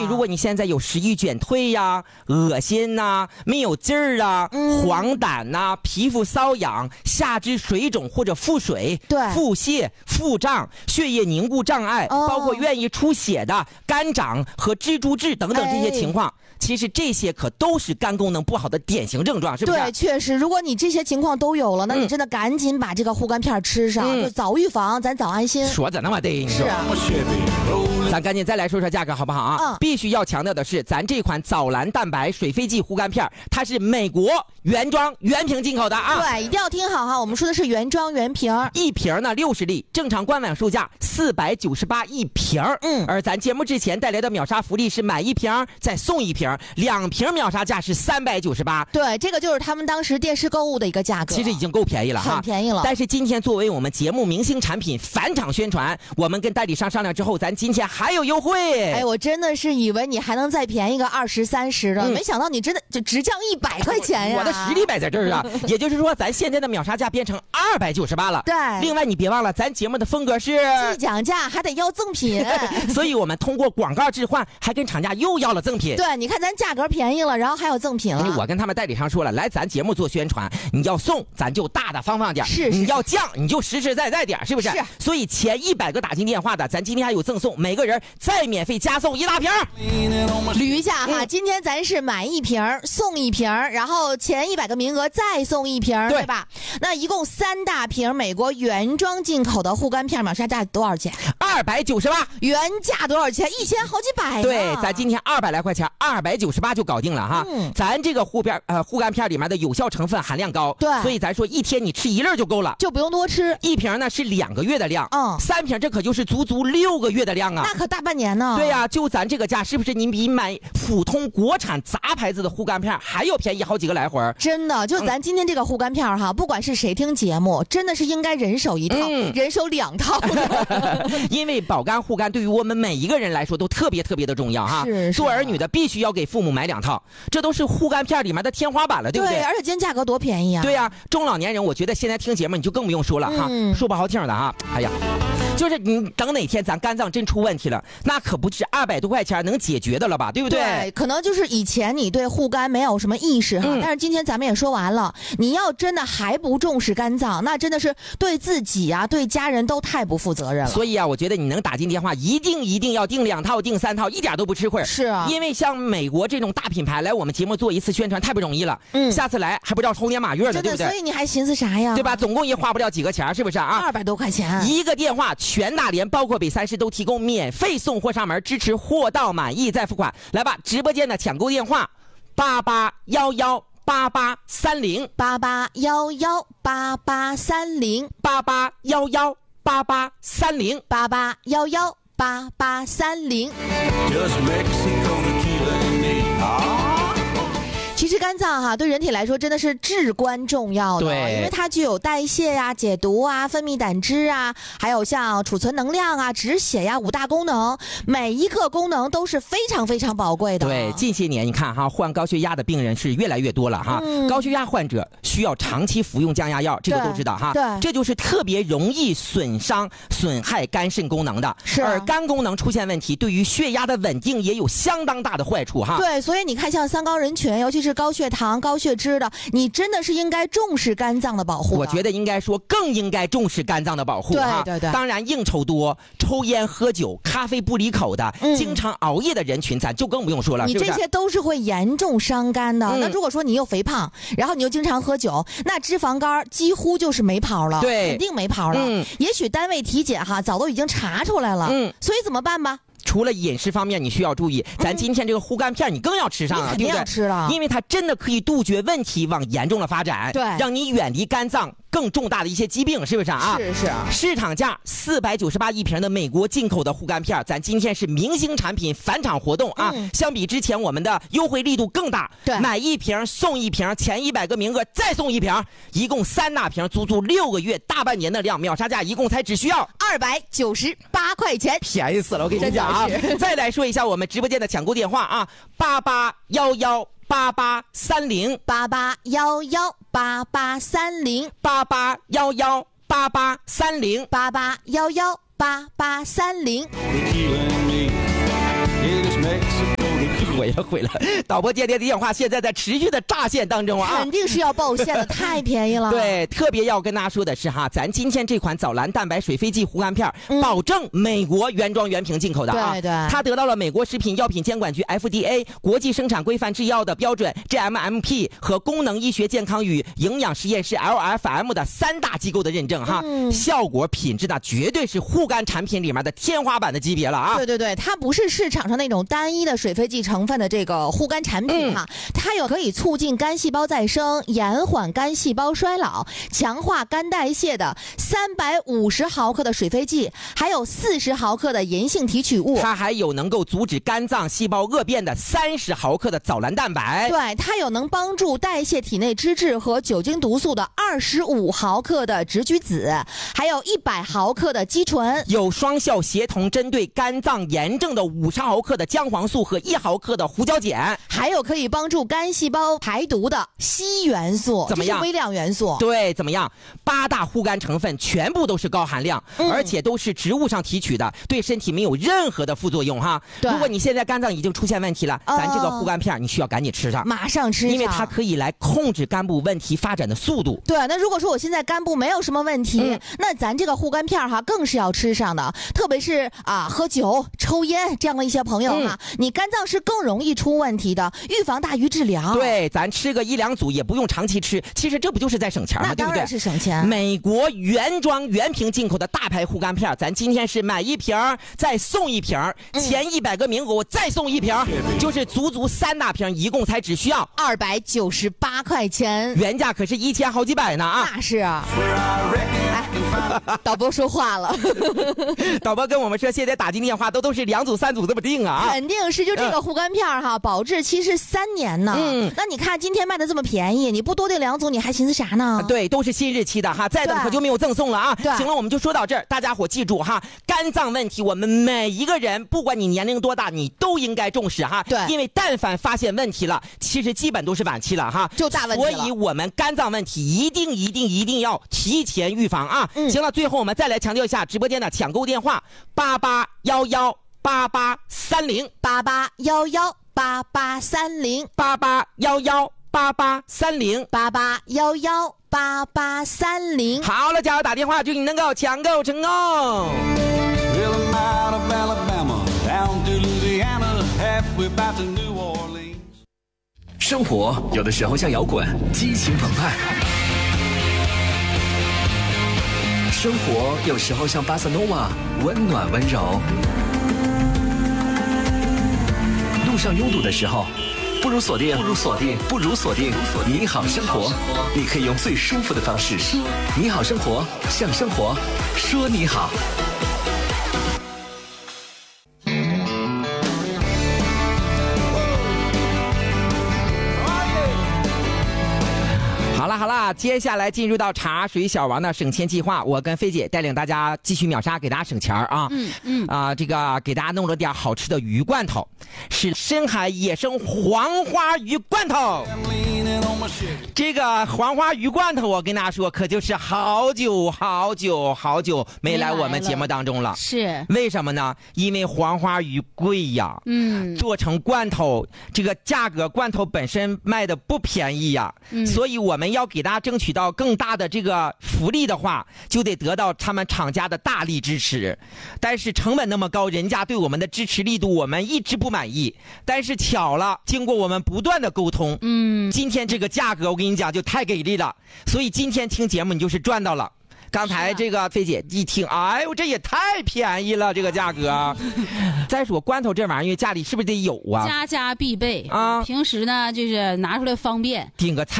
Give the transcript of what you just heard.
如果你现在有食欲减退呀、恶心呐、没有劲儿啊、黄疸呐、皮肤瘙痒、下肢水肿或者腹水、腹泻、腹胀、血液凝固障碍，包括愿意出血的、肝长和蜘蛛痣等等这些情况。其实这些可都是肝功能不好的典型症状，是不是？ 对，确实，如果你这些情况都有了，那你真的赶紧把这个护肝片吃上，就早预防，咱早安心。 说的那么对， 是啊。 咱赶紧再来说说价格好不好啊？必须要强调的是，咱这款藻蓝蛋白水飞剂护肝片，它是美国原装原瓶进口的啊。 对，一定要听好哈，我们说的是原装原瓶， 一瓶呢60粒，正常官网售价498一瓶。而咱节目之前带来的秒杀福利是买一瓶再送一瓶，2瓶秒杀价是398。 对，这个就是他们当时电视购物的一个价格， 其实已经够便宜了哈， 很便宜了。 但是今天作为我们节目明星产品返场宣传，我们跟代理商商量之后，咱今天还有优惠。 哎，我真的是以为你还能再便宜个20、30的，没想到你真的就直降100块钱呀！ 我的实力摆在这儿啊，也就是说，咱现在的秒杀价变成298了。 对， 另外你别忘了，咱节目的风格是既讲价还得要赠品， 所以我们通过广告置换，还跟厂家又要了赠品。 对，你看咱价格便宜了，然后还有赠品了。 我跟他们代理商说了，来咱节目做宣传，你要送咱就大大方方点， 是你要降你就实实在在点，是不是？ 是。 所以前100个打进电话的，咱今天还有赠送，每个人再免费加送1大瓶。 捋一下哈，今天咱是买1瓶送1瓶，然后前100个名额再送1瓶，对吧？那一共3大瓶美国原装进口的护肝片，秒杀价多少钱 ？298， 原价多少钱？1000好几百。 对，咱今天200来块钱，298就搞定了哈。咱这个护肝片里面的有效成分含量高， 对， 所以咱说一天你吃1粒就够了， 就不用多吃。 一瓶呢是2个月的量，3瓶这可就是足6个月的量啊， 那可大半年呢。 对呀，就咱这个价，是不是你比买普通国产杂牌子的护肝片还要便宜好几个来回？ 真的，就咱今天这个护肝片哈，不管是谁听节目，真的是应该人手一套，人手2套的。 因为保肝护肝对于我们每一个人来说都特别的重要哈。 是。 做儿女的必须要给父母买2套，这都是护肝片里面的天花板了，对不对？ 对，而且今天价格多便宜啊！ 对呀，中老年人我觉得现在听节目你就更不用说了哈，说不好听的哈，哎呀。就是你等哪天咱肝脏真出问题了，那可不是200多块钱能解决的了吧，对不对？ 对，可能就是以前你对护肝没有什么意识哈，但是今天咱们也说完了，你要真的还不重视肝脏，那真的是对自己啊、对家人都太不负责任了。 所以啊，我觉得你能打进电话，一定要订2套、订3套，一点都不吃亏。 是啊， 因为像美国这种大品牌来我们节目做一次宣传太不容易了，下次来还不知道猴年马月呢，对不对？ 所以你还寻思啥呀？ 对吧？总共也花不了几个钱，是不是啊 ？200多块钱， 一个电话，全大连包括北3市都提供免费送货上门，支持货到满意再付款。来吧，直播间的抢购电话88118830 88118830 88118830 88118830。其实肝脏哈对人体来说真的是至关重要的， 对， 因为它具有代谢呀、解毒啊、分泌胆汁啊，还有像储存能量啊、止血呀5大功能，每一个功能都是非常宝贵的。 对，近些年你看哈，患高血压的病人是越来越多了哈，高血压患者需要长期服用降压药，这个都知道哈。 对， 这就是特别容易损害肝肾功能的。 是， 而肝功能出现问题，对于血压的稳定也有相当大的坏处哈。 对，所以你看，像3高人群，尤其是高血糖、高血脂的，你真的是应该重视肝脏的保护。 我觉得应该说更应该重视肝脏的保护。 对。 当然，应酬多、抽烟喝酒、咖啡不离口的、经常熬夜的人群，咱就更不用说了。 你这些都是会严重伤肝的。那如果说你又肥胖，然后你又经常喝酒，那脂肪肝几乎就是没跑了。 对， 肯定没跑了。也许单位体检哈早都已经查出来了。所以怎么办吧？ 除了饮食方面你需要注意，咱今天这个护肝片你更要吃上啊， 对不对？肯定要吃了， 因为它真的可以杜绝问题往严重了发展， 对， 让你远离肝脏更重大的一些疾病，是不是啊？ 是。 市场价498一瓶的美国进口的护肝片，咱今天是明星产品返场活动啊！相比之前我们的优惠力度更大， 对， 买1瓶送1瓶，前100个名额再送1瓶，一共3大瓶，足6个月大半年的量，秒杀价一共才只需要 298块钱， 便宜死了！我跟你讲啊，再来说一下我们直播间的抢购电话啊，88118830 88118830 88118830 88118830。 毁了！导播接的电话现在在持续的炸线当中啊， 肯定是要爆线的，太便宜了。 对，特别要跟大家说的是哈，咱今天这款藻蓝蛋白水飞剂护肝片，保证美国原装原瓶进口的啊。 对对， 它得到了美国食品药品监管局 FDA 国际生产规范制药的标准 GMP 和功能医学健康与营养实验室 LFM 的3大机构的认证哈，效果品质呢绝对是护肝产品里面的天花板的级别了啊。 对对对，它不是市场上那种单一的水飞剂成分的这个护肝产品哈，它有可以促进肝细胞再生、延缓肝细胞衰老、强化肝代谢的350毫克的水飞剂，还有40毫克的银杏提取物， 它还有能够阻止肝脏细胞恶变的30毫克的藻蓝蛋白， 对，它有能帮助代谢体内脂质和酒精毒素的25毫克的植菊酯，还有100毫克的肌醇， 有双效协同针对肝脏炎症的50毫克的姜黄素和1毫克的胡椒碱， 还有可以帮助肝细胞排毒的硒元素， 怎么样？ 微量元素。 对，怎么样？8大护肝成分全部都是高含量，而且都是植物上提取的，对身体没有任何的副作用哈。如果你现在肝脏已经出现问题了，咱这个护肝片你需要赶紧吃上， 马上吃上， 因为它可以来控制肝部问题发展的速度。 对，那如果说我现在肝部没有什么问题，那咱这个护肝片哈更是要吃上的，特别是喝酒、抽烟这样的一些朋友哈，你肝脏是更容易出问题的，预防大于治疗。 对，咱吃个1-2组也不用长期吃，其实这不就是在省钱吗？对不对？ 那当然是省钱。 美国原装原瓶进口的大牌护肝片，咱今天是买1瓶再送1瓶，前100个名额我再送1瓶，就是足3大瓶，一共才只需要 298块钱， 原价可是1000好几百呢啊！ 那是啊。哎，导播说话了， 导播跟我们说，现在打进电话都是2组3组这么定啊！ 肯定是，就这个护肝片哈，保质期是3年呢。那你看今天卖的这么便宜，你不多订2组，你还寻思啥呢？ 对，都是新日期的哈，再等可就没有赠送了啊！行了，我们就说到这儿，大家伙记住哈，肝脏问题我们每一个人，不管你年龄多大，你都应该重视哈。 对， 因为但凡发现问题了，其实基本都是晚期了哈， 就大问题了。 所以我们肝脏问题一定要提前预防啊！行了，最后我们再来强调一下直播间的抢购电话：88118830 88118830 88118830 88118830。 好了，加油打电话，祝你能够抢购成功。 生活有的时候像摇滚，激情澎湃；生活有时候像巴塞诺瓦，温暖温柔。路上拥堵的时候，不如锁定你好生活。你可以用最舒服的方式说你好生活，向生活说你好。 好了，接下来进入到茶水小王的省钱计划，我跟菲姐带领大家继续秒杀，给大家省钱啊！这个给大家弄了点好吃的鱼罐头，是深海野生黄花鱼罐头。这个黄花鱼罐头，我跟大家说，可就是好久没来我们节目当中了。 是为什么呢？因为黄花鱼贵呀，做成罐头，这个价格罐头本身卖的不便宜呀，所以我们要给大家争取到更大的这个福利的话，就得得到他们厂家的大力支持。但是成本那么高，人家对我们的支持力度我们一直不满意。但是巧了，经过我们不断的沟通，今天这个价格我跟你讲就太给力了，所以今天听节目你就是赚到了。刚才这个菲姐一听，哎呦，这也太便宜了，这个价格。再说罐头这玩意儿，家里是不是得有啊？ 家家必备啊！平时呢，就是拿出来方便， 顶个菜。